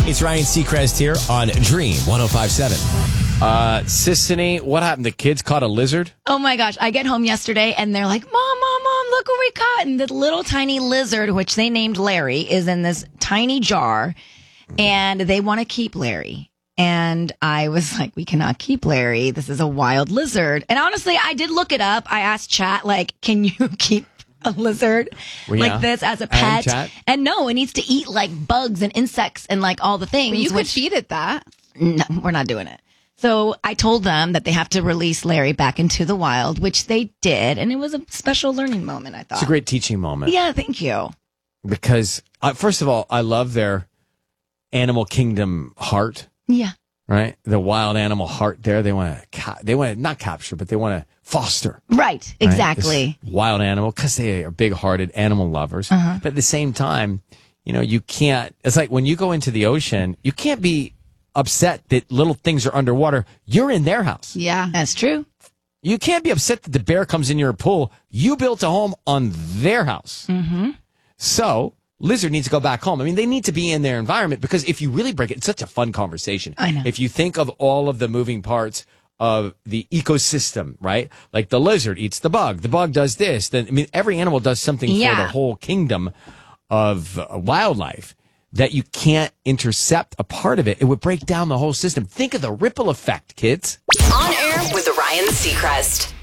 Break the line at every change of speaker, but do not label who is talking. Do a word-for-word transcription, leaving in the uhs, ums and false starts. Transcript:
It's Ryan Seacrest here on Dream one oh five point seven.
Uh, Sissany, what happened? The kids caught a lizard?
Oh my gosh. I get home yesterday and they're like, Mom, Mom, Mom, look what we caught. And the little tiny lizard, which they named Larry, is in this tiny jar. And they want to keep Larry. And I was like, we cannot keep Larry. This is a wild lizard. And honestly, I did look it up. I asked Chat, like, can you keep a lizard
Well,
like
yeah.
this as a
And
pet?
Chat?
And no, it needs to eat like bugs and insects and like all the things.
But you could
which-
feed it that.
No, we're not doing it. So I told them that they have to release Larry back into the wild, which they did. And it was a special learning moment, I thought.
It's a great teaching moment.
Yeah, thank you.
Because, uh, first of all, I love their animal kingdom heart,
Yeah.
right? The wild animal heart there. They want to, ca- they want to not capture, but they want to foster.
Right,
right?
exactly.
This wild animal, because they are big-hearted animal lovers.
Uh-huh.
But at the same time, you know, you can't, it's like when you go into the ocean, you can't be upset that little things are underwater. You're in their house.
Yeah.
That's true.
You can't be upset that the bear comes in your pool. You built a home on their house.
Mm-hmm.
So lizard needs to go back home. I mean, they need to be in their environment because if you really break it, it's such a fun conversation.
I know.
If you think of all of the moving parts of the ecosystem, right? Like the lizard eats the bug. The bug does this. Then, I mean, every animal does something for
Yeah.
the whole kingdom of uh, wildlife that you can't intercept a part of it. It would break down the whole system. Think of the ripple effect, kids.
On air with Ryan Seacrest.